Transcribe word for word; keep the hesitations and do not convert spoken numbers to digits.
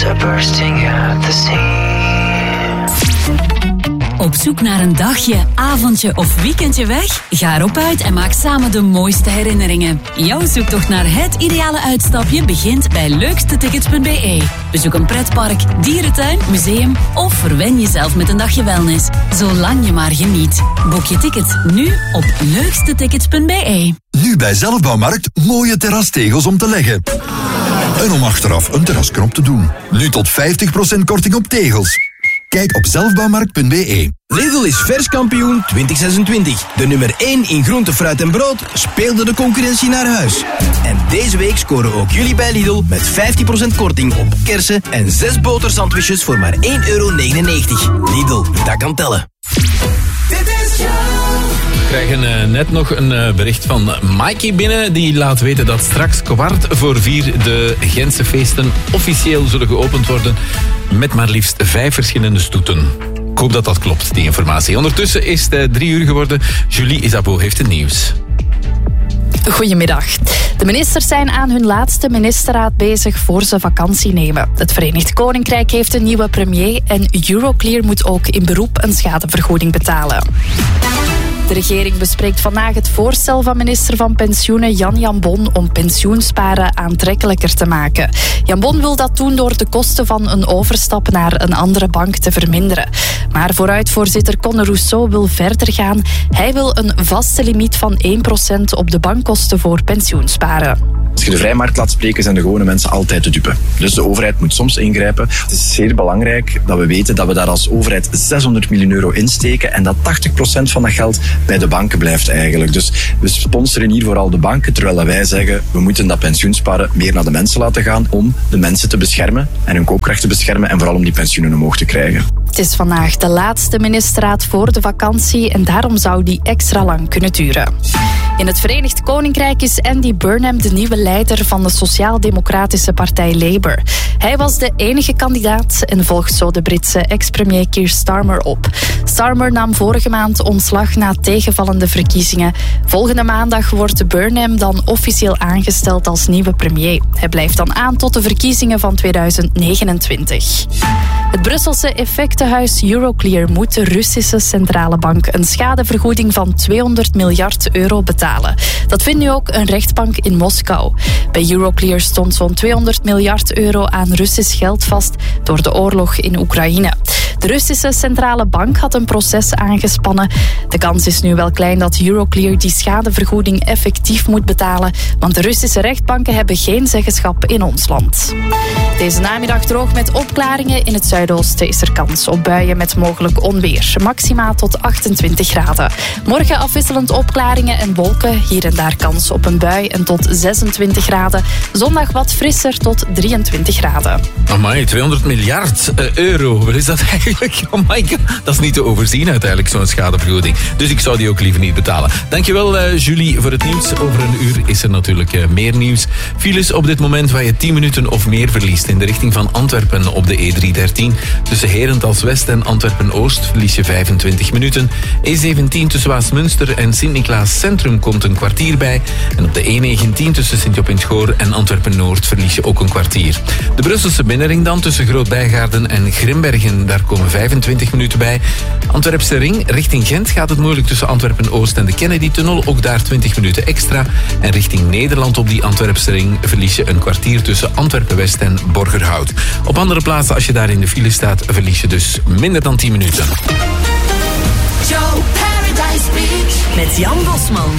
Heroes are bursting at the seams. Op zoek naar een dagje, avondje of weekendje weg? Ga erop uit en maak samen de mooiste herinneringen. Jouw zoektocht naar het ideale uitstapje begint bij leukste tickets punt b e. Bezoek een pretpark, dierentuin, museum of verwen jezelf met een dagje wellness. Zolang je maar geniet. Boek je ticket nu op leukste tickets punt b e. Nu bij Zelfbouwmarkt mooie terrastegels om te leggen. En om achteraf een terrasknop te doen. Nu tot vijftig procent korting op tegels. Kijk op zelfbouwmarkt punt b e. Lidl is verskampioen twintig zesentwintig. De nummer één in groente, fruit en brood speelde de concurrentie naar huis. En deze week scoren ook jullie bij Lidl met vijftig procent korting op kersen en zes botersandwiches voor maar één euro negenennegentig. Lidl, dat kan tellen. We krijgen uh, net nog een uh, bericht van Mikey binnen. Die laat weten dat straks kwart voor vier de Gentse feesten officieel zullen geopend worden. Met maar liefst vijf verschillende stoeten. Ik hoop dat dat klopt, die informatie. Ondertussen is het uh, drie uur geworden. Julie Isabeau heeft het nieuws. Goedemiddag. De ministers zijn aan hun laatste ministerraad bezig voor ze vakantie nemen. Het Verenigd Koninkrijk heeft een nieuwe premier en Euroclear moet ook in beroep een schadevergoeding betalen. De regering bespreekt vandaag het voorstel van minister van Pensioenen Jan Jambon om pensioensparen aantrekkelijker te maken. Jambon wil dat doen door de kosten van een overstap naar een andere bank te verminderen. Maar vooruitvoorzitter Conor Rousseau wil verder gaan. Hij wil een vaste limiet van één procent op de bankkosten voor pensioensparen. Als je de vrije markt laat spreken, zijn de gewone mensen altijd de dupe. Dus de overheid moet soms ingrijpen. Het is zeer belangrijk dat we weten dat we daar als overheid zeshonderd miljoen euro insteken en dat tachtig procent van dat geld bij de banken blijft eigenlijk. Dus we sponsoren hier vooral de banken, terwijl wij zeggen we moeten dat pensioensparen meer naar de mensen laten gaan om de mensen te beschermen en hun koopkracht te beschermen en vooral om die pensioenen omhoog te krijgen. Het is vandaag de laatste ministerraad voor de vakantie en daarom zou die extra lang kunnen duren. In het Verenigd Koninkrijk is Andy Burnham de nieuwe leider van de Sociaal-Democratische Partij Labour. Hij was de enige kandidaat en volgt zo de Britse ex-premier Keir Starmer op. Starmer nam vorige maand ontslag na tegenvallende verkiezingen. Volgende maandag wordt Burnham dan officieel aangesteld als nieuwe premier. Hij blijft dan aan tot de verkiezingen van tweeduizend negenentwintig. Het Brusselse effectenhuis Euroclear moet de Russische centrale bank een schadevergoeding van tweehonderd miljard euro betalen. Dat vindt nu ook een rechtbank in Moskou. Bij Euroclear stond zo'n tweehonderd miljard euro aan Russisch geld vast door de oorlog in Oekraïne. De Russische centrale bank had een proces aangespannen. De kans is nu wel klein dat Euroclear die schadevergoeding effectief moet betalen, want de Russische rechtbanken hebben geen zeggenschap in ons land. Deze namiddag droog met opklaringen. In het zuidoosten is er kans op buien met mogelijk onweer. Maxima tot achtentwintig graden. Morgen afwisselend opklaringen en wolken. Hier en daar kans op een bui en tot zesentwintig graden. Zondag wat frisser tot drieëntwintig graden. Amai, tweehonderd miljard euro. Wat is dat eigenlijk? Oh my god. Dat is niet te overzien uiteindelijk, zo'n schadevergoeding. Dus ik zou die ook liever niet betalen. Dankjewel uh, Julie voor het nieuws. Over een uur is er natuurlijk uh, meer nieuws. Files op dit moment waar je tien minuten of meer verliest in de richting van Antwerpen op de E driehonderddertien. Tussen Herentals West en Antwerpen-Oost verlies je vijfentwintig minuten. E zeventien tussen Waasmunster en Sint-Niklaas Centrum komt een kwartier bij. En op de E negentien tussen Sint-Job-in-het-Goor en Antwerpen-Noord verlies je ook een kwartier. De Brusselse binnenring dan tussen Groot-Bijgaarden en Grimbergen. Daar komen vijfentwintig minuten bij. Antwerpse ring richting Gent gaat het moeilijk tussen Antwerpen-Oost en de Kennedy-tunnel. Ook daar twintig minuten extra. En richting Nederland op die Antwerpse ring verlies je een kwartier tussen Antwerpen-West en Borgerhout. Op andere plaatsen, als je daar in de file staat, verlies je dus minder dan tien minuten. Met Jan Bosman.